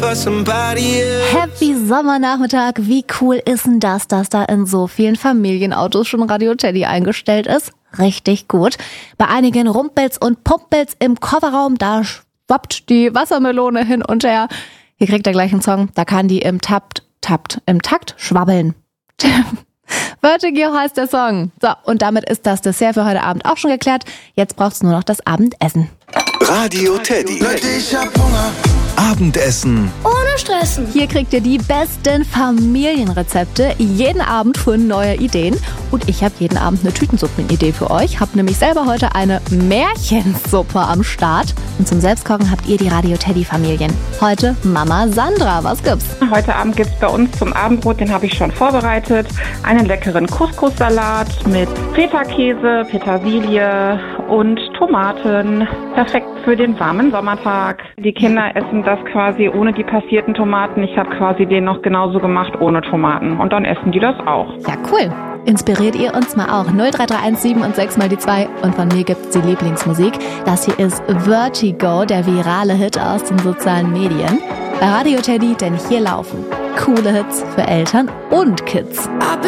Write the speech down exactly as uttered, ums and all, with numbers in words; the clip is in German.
for somebody else. Happy Sommernachmittag. Wie cool ist denn das, dass da in so vielen Familienautos schon Radio Teddy eingestellt ist? Richtig gut. Bei einigen rumpelt's und pumpelt's im Kofferraum, da schwappt die Wassermelone hin und her. Hier kriegt er gleich einen Song, da kann die im Takt, Takt, im Takt schwabbeln. Vertigo heißt der Song. So, und damit ist das Dessert für heute Abend auch schon geklärt. Jetzt braucht's nur noch das Abendessen. Radio Teddy. Leute, ich hab Hunger. Abendessen. Ohne Stressen. Hier kriegt ihr die besten Familienrezepte, jeden Abend für neue Ideen. Und ich habe jeden Abend eine Tütensuppenidee für euch. Hab nämlich selber heute eine Märchensuppe am Start. Und zum Selbstkochen habt ihr die Radio Teddy Familien. Heute Mama Sandra. Was gibt's? Heute Abend gibt's bei uns zum Abendbrot, den habe ich schon vorbereitet, einen leckeren Couscous-Salat mit Feta-Käse, Petersilie und Tomaten. Perfekt für den warmen Sommertag. Die Kinder essen das quasi ohne die passierten Tomaten. Ich habe quasi den noch genauso gemacht ohne Tomaten. Und dann essen die das auch. Ja, cool. Inspiriert ihr uns mal auch. null drei drei eins sieben und sechs mal die zwei. Und von mir gibt's die Lieblingsmusik. Das hier ist Vertigo, der virale Hit aus den sozialen Medien. Bei Radio Teddy, denn hier laufen coole Hits für Eltern und Kids.